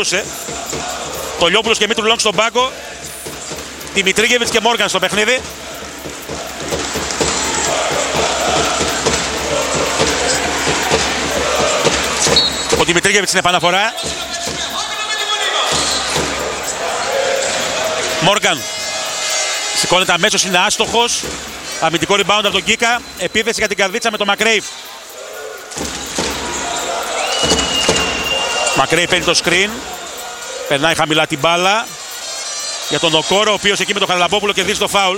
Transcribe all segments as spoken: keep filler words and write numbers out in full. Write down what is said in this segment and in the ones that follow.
μπορούσε. Το Λιόπουλος και Μήτρου Λόγκ στον πάγκο. Δημητρίγεβιτς και Μόργαν στο παιχνίδι. Ο Δημητρίγεβιτς στην επαναφορά. Μόργαν σηκώνεται αμέσως, είναι άστοχος. Αμυντικό rebound από τον Γκίκα. Επίθεση για την Καρδίτσα με τον Μακρέι. Μακρέι παίρνει το screen. Περνάει χαμηλά την μπάλα για τον Οκόρο, ο οποίος εκεί με τον Χαραλαμπόπουλο κερδίζει το φάουλ.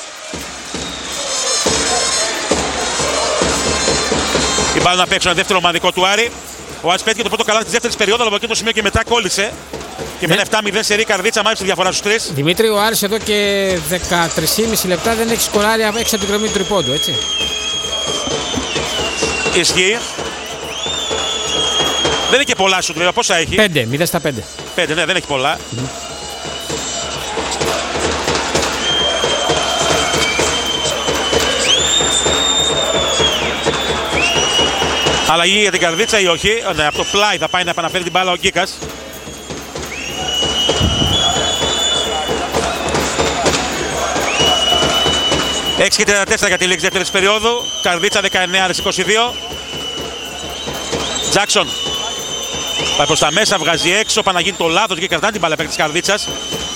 Η μπάλα να παίξει ένα δεύτερο ομαδικό του Άρη. Ο Άρης πέτυχε το πρώτο καλάθι της δεύτερης περίοδου, αλλά από εκεί το σημείο και μετά κόλλησε. Και με ένα επτά μηδέν σερί Καρδίτσα μάλιστα τη διαφορά στους τρεις. Δημήτρη, ο Άρης εδώ και δεκατρία και μισό λεπτά δεν έχει σκοράρει έξω από την γραμμή του τριπόντου, έτσι. Ισχύει. Δεν είναι και πολλά σου, βέβαια. Πόσα έχει? πέντε, μηδέν στα πέντε. πέντε, ναι, δεν έχει πολλά. Mm. Αλλαγή για την Καρδίτσα ή όχι? Ναι, από το πλάι θα πάει να επαναφέρει την μπάλα ο Γκίκας. έξι και τριάντα τέσσερα για τη λήξη δεύτερης περίοδου. Καρδίτσα δεκαεννέα είκοσι δύο. Τζάκσον πάει προς τα μέσα, βγάζει έξω, πάει να γίνει το λάθος και κρατάει την μπάλα παίκτη της Καρδίτσας.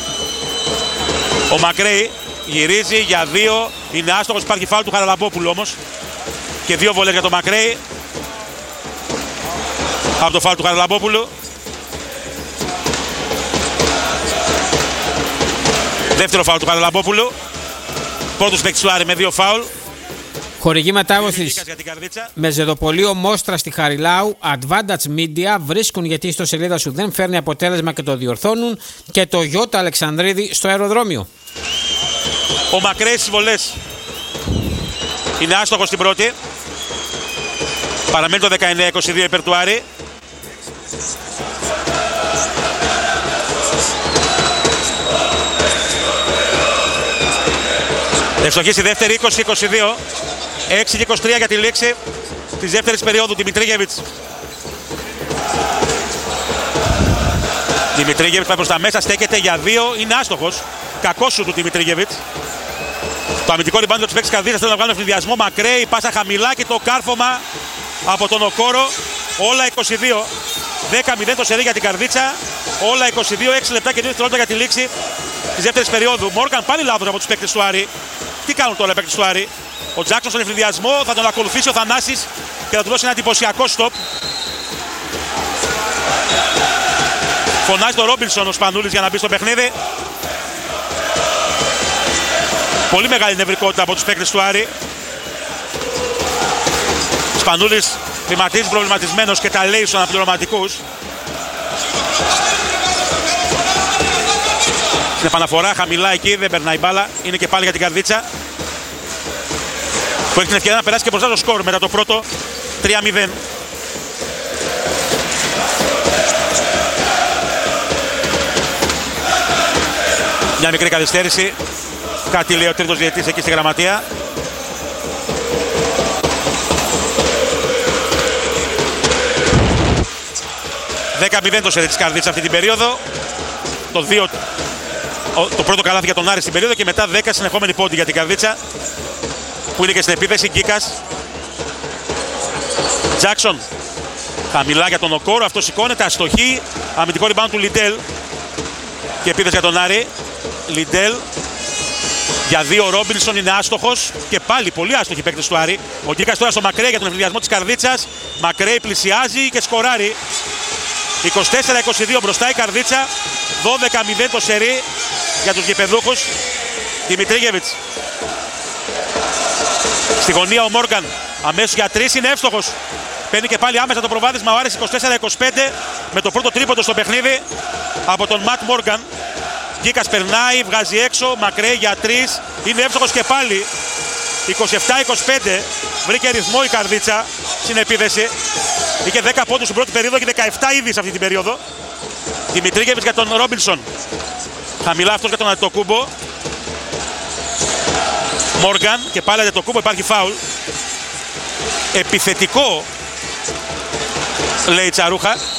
Ο Μακρέι γυρίζει για δύο, είναι άστοχος, υπάρχει φάουλ του Χαραλαμπόπουλου όμως. Και δύο βολές για τον Μακρέι. Από το φάουλ του Χαραλαμπόπουλου. Δεύτερο φάουλ του Χαραλαμπόπουλου. Πρώτος παίκτης του Άρη με δύο φάουλ. Χορηγή μετάδοσης με Ζεδοπολείο Μόστρα στη Χαριλάου. Advantage Media βρίσκουν γιατί η ιστοσελίδα σου δεν φέρνει αποτέλεσμα και το διορθώνουν. Και το Γιώτα Αλεξανδρίδη στο αεροδρόμιο. Ο Μακρέι στις βολές είναι άστοχος στην πρώτη. Παραμένει το δεκαεννέα είκοσι δύο υπέρ του Άρη. Ευστοχή στη δεύτερη, είκοσι είκοσι δύο. έξι και είκοσι τρία για τη λήξη της δεύτερης περίοδου. Δημητρίγεβιτς. Δημητρίγεβιτς πάει προς τα μέσα, στέκεται για δύο, είναι άστοχος. Κακός σου του Δημητρίγεβιτς. Το αμυντικό rebound του παίκτης Καρδίτσας θέλει να βγάλουν ευνηδιασμό. Μακρέι, πάσα χαμηλά και το κάρφωμα από τον Οκόρο. Όλα είκοσι δύο. δέκα μηδέν το σερί για την Καρδίτσα. Όλα είκοσι δύο, έξι λεπτά και δύο δευτερόλεπτα για τη λήξη της δεύτερης περίοδου. Μόργαν πάλι λάθος από τους παίκτες του Άρη. Τι κάνουν τώρα οι παίκτες του Άρη? Ο Τζάκσον στον ευνηδιασμό, θα τον ακολουθήσει ο Θανάσης και θα του δώσει ένα εντυπωσιακό στοπ. Φωνάζει τον Ρόμπινσον ο Σπανούλης για να μπει στο παιχνίδι. Πολύ μεγάλη νευρικότητα από τους παίκτες του Άρη. Σπανούλης βηματίζει προβληματισμένος και τα λέει στους αναπληρωματικούς. Στην επαναφορά χαμηλά εκεί, δεν περνάει μπάλα. Είναι και πάλι για την Καρδίτσα, που έχει την ευκαιρία να περάσει και μπροστά το σκορ μετά το πρώτο τρία μηδέν. Μια μικρή καθυστέρηση. Κάτι λέει ο τρίτος διαιτητής εκεί στη γραμματεία. δέκα μηδέν το σερί της Καρδίτσας αυτή την περίοδο. Το, δύο, το πρώτο καλάθι για τον Άρη στην περίοδο και μετά δέκα συνεχόμενοι πόντι για την Καρδίτσα, που είναι και στην επίθεση. Γκίκας. Τζάκσον. Χαμηλά για τον Οκόρο. Αυτό σηκώνεται. Αστοχή. Αμυντικό rebound του Λιντέλ. Και επίθεση για τον Άρη. Λιντέλ. Για δύο ο Ρόμπινσον είναι άστοχος. Και πάλι πολύ άστοχοι παίκτες του Άρη. Ο Γκίκας τώρα στο Μακρέι για τον ευνηδιασμό της Καρδίτσας. Μακρέι πλησιάζει και σκοράρει. είκοσι τέσσερα είκοσι δύο μπροστά η Καρδίτσα. δώδεκα μηδέν το σερί για τους γηπεδούχους. Δημητρίγεβιτς. Στη γωνία ο Μόργαν. Αμέσως για τρεις, είναι εύστοχος. Παίρνει και πάλι άμεσα το προβάδισμα ο Άρης. είκοσι τέσσερα είκοσι πέντε με το πρώτο τρίποντο στο παιχνίδι από τον Ματ Μόργαν. Γκίκας περνάει, βγάζει έξω. Μακρέι για τρεις. Είναι εύστοχος και πάλι. είκοσι επτά είκοσι πέντε. Βρήκε ρυθμό η Καρδίτσα στην επίθεση. Είχε δέκα πόντους στην πρώτη περίοδο και δεκαεπτά ήδη σε αυτή την περίοδο. Δημητρίγεβιτς για τον Ρόμπινσον. Χαμηλά αυτός για τον Αντετοκούμπο. Μόργαν και πάλι Αντετοκούμπο, υπάρχει φάουλ. Επιθετικό, λέει η Τσαρούχα.